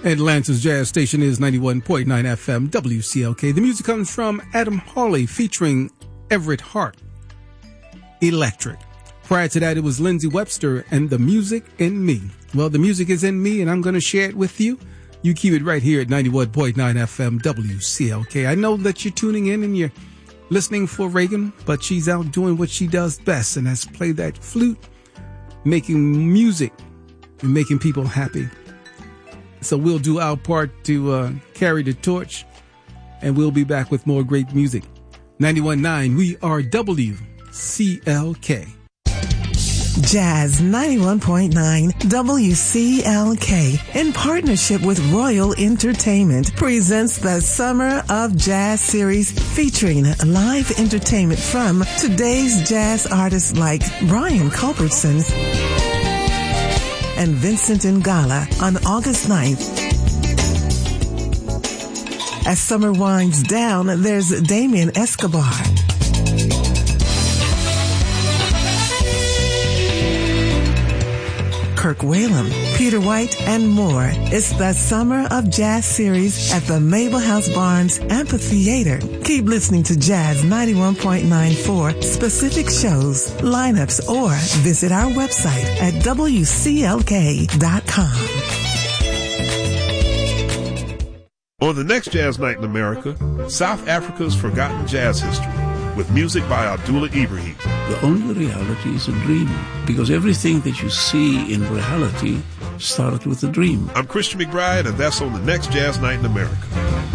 Atlanta's jazz station is 91.9 FM WCLK. The music comes from Adam Hawley featuring Everett Hart, Electric. Prior to that, it was Lindsey Webster and The Music in Me. Well, the music is in me, and I'm going to share it with you. You keep it right here at 91.9 FM WCLK. I know that you're tuning in and you're listening for Reagan, but she's out doing what she does best, and that's play that flute, making music and making people happy. So we'll do our part to carry the torch, and we'll be back with more great music. 91.9, we are WCLK. Jazz 91.9 WCLK, in partnership with Royal Entertainment, presents the Summer of Jazz series featuring live entertainment from today's jazz artists like Brian Culbertson and Vincent Ngala on August 9th. As summer winds down, there's Damien Escobar, Kirk Whalum, Peter White, and more. It's the Summer of Jazz series at the Mabel House Barnes Amphitheater. Keep listening to Jazz 91.9 for specific shows, lineups, or visit our website at WCLK.com. On the next Jazz Night in America, South Africa's forgotten jazz history, with music by Abdullah Ibrahim. The only reality is a dream, because everything that you see in reality started with a dream. I'm Christian McBride, and that's on the next Jazz Night in America.